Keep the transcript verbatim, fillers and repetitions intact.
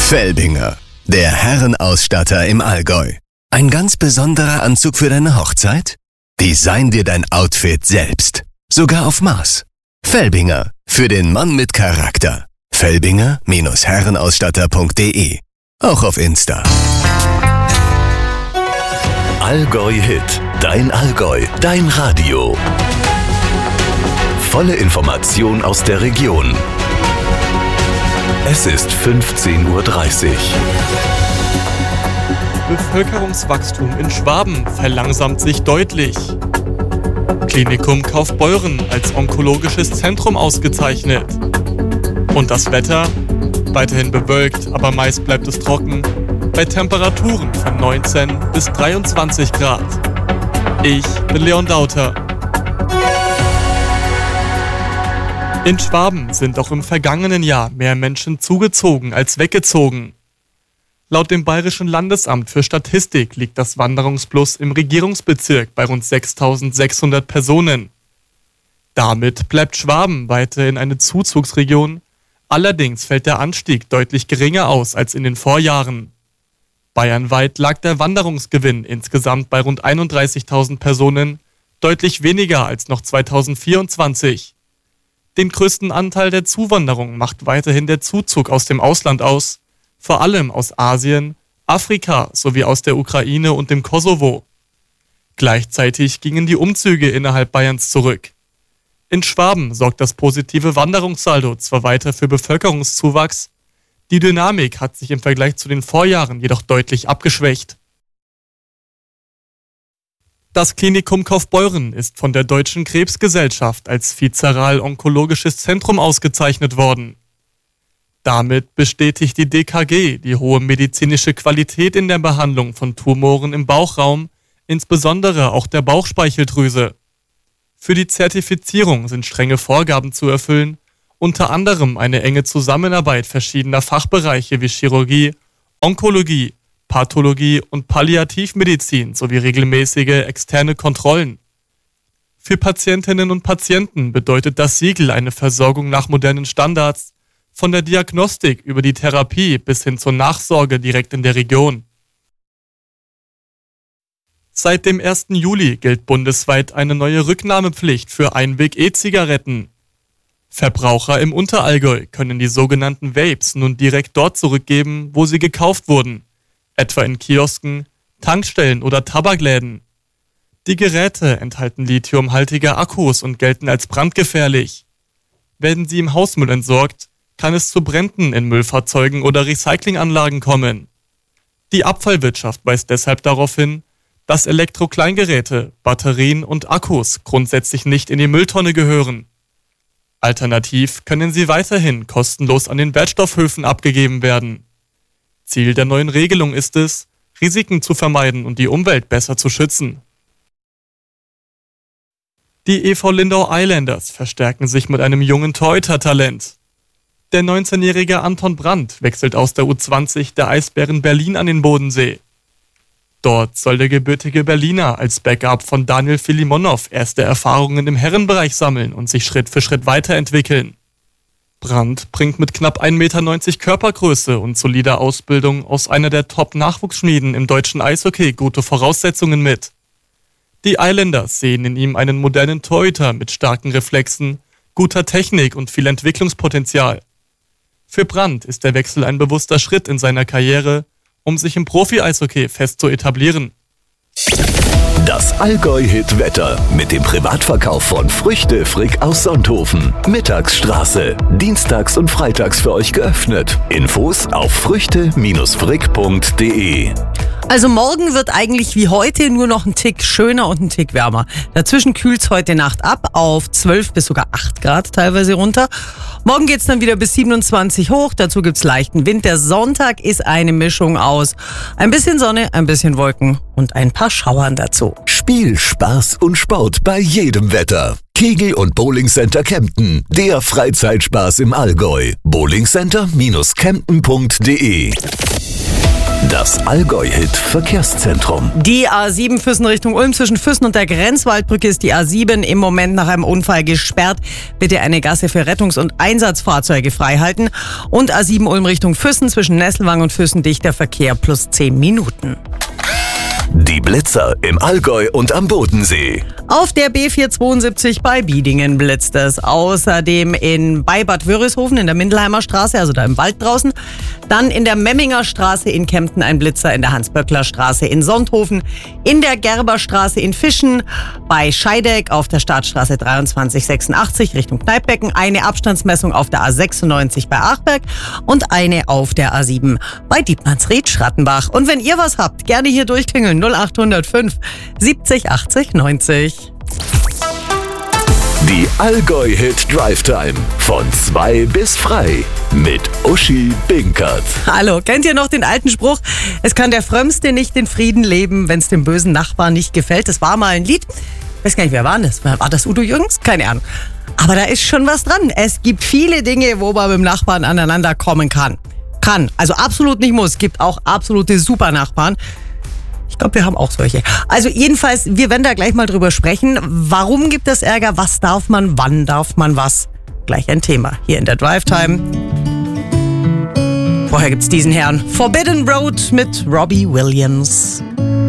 Felbinger, der Herrenausstatter im Allgäu. Ein ganz besonderer Anzug für deine Hochzeit? Design dir dein Outfit selbst. Sogar auf Maß. Felbinger, für den Mann mit Charakter. Felbinger Herrenausstatter punkt de. Auch auf Insta. Allgäu Hit, dein Allgäu, dein Radio. Volle Information aus der Region. Es ist fünfzehn Uhr dreißig. Bevölkerungswachstum in Schwaben verlangsamt sich deutlich. Klinikum Kaufbeuren als onkologisches Zentrum ausgezeichnet. Und das Wetter? Weiterhin bewölkt, aber meist bleibt es trocken. Bei Temperaturen von neunzehn bis dreiundzwanzig Grad. Ich bin Leon Dauter. In Schwaben sind auch im vergangenen Jahr mehr Menschen zugezogen als weggezogen. Laut dem Bayerischen Landesamt für Statistik liegt das Wanderungsplus im Regierungsbezirk bei rund sechstausendsechshundert Personen. Damit bleibt Schwaben weiterhin eine Zuzugsregion, allerdings fällt der Anstieg deutlich geringer aus als in den Vorjahren. Bayernweit lag der Wanderungsgewinn insgesamt bei rund einunddreißigtausend Personen, deutlich weniger als noch zweitausendvierundzwanzig. Den größten Anteil der Zuwanderung macht weiterhin der Zuzug aus dem Ausland aus, vor allem aus Asien, Afrika sowie aus der Ukraine und dem Kosovo. Gleichzeitig gingen die Umzüge innerhalb Bayerns zurück. In Schwaben sorgt das positive Wanderungssaldo zwar weiter für Bevölkerungszuwachs, die Dynamik hat sich im Vergleich zu den Vorjahren jedoch deutlich abgeschwächt. Das Klinikum Kaufbeuren ist von der Deutschen Krebsgesellschaft als viszeral-onkologisches Zentrum ausgezeichnet worden. Damit bestätigt die D K G die hohe medizinische Qualität in der Behandlung von Tumoren im Bauchraum, insbesondere auch der Bauchspeicheldrüse. Für die Zertifizierung sind strenge Vorgaben zu erfüllen, unter anderem eine enge Zusammenarbeit verschiedener Fachbereiche wie Chirurgie, Onkologie, Pathologie und Palliativmedizin sowie regelmäßige externe Kontrollen. Für Patientinnen und Patienten bedeutet das Siegel eine Versorgung nach modernen Standards, von der Diagnostik über die Therapie bis hin zur Nachsorge direkt in der Region. Seit dem ersten Juli gilt bundesweit eine neue Rücknahmepflicht für Einweg-E-Zigaretten. Verbraucher im Unterallgäu können die sogenannten Vapes nun direkt dort zurückgeben, wo sie gekauft wurden, etwa in Kiosken, Tankstellen oder Tabakläden. Die Geräte enthalten lithiumhaltige Akkus und gelten als brandgefährlich. Werden sie im Hausmüll entsorgt, kann es zu Bränden in Müllfahrzeugen oder Recyclinganlagen kommen. Die Abfallwirtschaft weist deshalb darauf hin, dass Elektrokleingeräte, Batterien und Akkus grundsätzlich nicht in die Mülltonne gehören. Alternativ können sie weiterhin kostenlos an den Wertstoffhöfen abgegeben werden. Ziel der neuen Regelung ist es, Risiken zu vermeiden und die Umwelt besser zu schützen. Die E V Lindau Islanders verstärken sich mit einem jungen Torhüter-Talent. Der neunzehnjährige Anton Brandt wechselt aus der U zwanzig der Eisbären Berlin an den Bodensee. Dort soll der gebürtige Berliner als Backup von Daniel Filimonow erste Erfahrungen im Herrenbereich sammeln und sich Schritt für Schritt weiterentwickeln. Brandt bringt mit knapp ein Meter neunzig Körpergröße und solider Ausbildung aus einer der Top-Nachwuchsschmieden im deutschen Eishockey gute Voraussetzungen mit. Die Islanders sehen in ihm einen modernen Torhüter mit starken Reflexen, guter Technik und viel Entwicklungspotenzial. Für Brandt ist der Wechsel ein bewusster Schritt in seiner Karriere, um sich im Profi-Eishockey fest zu etablieren. Das Allgäu-Hit-Wetter mit dem Privatverkauf von Früchte Frick aus Sonthofen. Mittagsstraße. Dienstags und freitags für euch geöffnet. Infos auf früchte frick punkt de. Also morgen wird eigentlich wie heute nur noch ein Tick schöner und ein Tick wärmer. Dazwischen kühlt es heute Nacht ab auf zwölf bis sogar acht Grad teilweise runter. Morgen geht es dann wieder bis siebenundzwanzig hoch, dazu gibt es leichten Wind. Der Sonntag ist eine Mischung aus ein bisschen Sonne, ein bisschen Wolken und ein paar Schauern dazu. Spiel, Spaß und Sport bei jedem Wetter. Kegel- und Bowlingcenter Kempten, der Freizeitspaß im Allgäu. bowlingcenter Bindestrich kempten punkt de Das Allgäu-Hit Verkehrszentrum. Die A sieben Füssen Richtung Ulm, zwischen Füssen und der Grenzwaldbrücke ist die A sieben im Moment nach einem Unfall gesperrt. Bitte eine Gasse für Rettungs- und Einsatzfahrzeuge freihalten. Und A sieben Ulm Richtung Füssen, zwischen Nesselwang und Füssen dichter Verkehr plus zehn Minuten. Die Blitzer im Allgäu und am Bodensee. Auf der B vierhundertzweiundsiebzig bei Biedingen blitzt es. Außerdem in bei Bad Wörishofen in der Mindelheimer Straße, also da im Wald draußen. Dann in der Memminger Straße in Kempten ein Blitzer, in der Hans-Böckler Straße in Sonthofen, in der Gerberstraße in Fischen, bei Scheideck auf der Startstraße dreiundzwanzig sechsundachtzig Richtung Kneippbecken, eine Abstandsmessung auf der A sechsundneunzig bei Achberg und eine auf der A sieben bei Dietmannsried-Schrattenbach. Und wenn ihr was habt, gerne hier durchklingeln. null acht null fünf siebzig achtzig neunzig. Die Allgäu-Hit Drive Time. Von zwei bis frei. Mit Uschi Binkert. Hallo, kennt ihr noch den alten Spruch? Es kann der Frömmste nicht in Frieden leben, wenn es dem bösen Nachbarn nicht gefällt. Das war mal ein Lied. Ich weiß gar nicht, wer war das? War das Udo Jürgens? Keine Ahnung. Aber da ist schon was dran. Es gibt viele Dinge, wo man mit dem Nachbarn aneinander kommen kann. Kann. Also absolut nicht muss. Es gibt auch absolute Supernachbarn. Ich glaube, wir haben auch solche. Also jedenfalls, wir werden da gleich mal drüber sprechen. Warum gibt es Ärger? Was darf man? Wann darf man was? Gleich ein Thema hier in der Drive Time. Vorher gibt's diesen Herrn. Forbidden Road mit Robbie Williams.